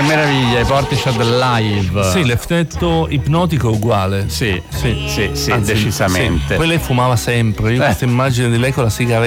meraviglia, i Portishead live. Sì, l'effetto ipnotico è uguale. Sì, Sì. sì, Anzi, decisamente. Sì. Poi lei fumava sempre, io ho questa immagine di lei con la sigaretta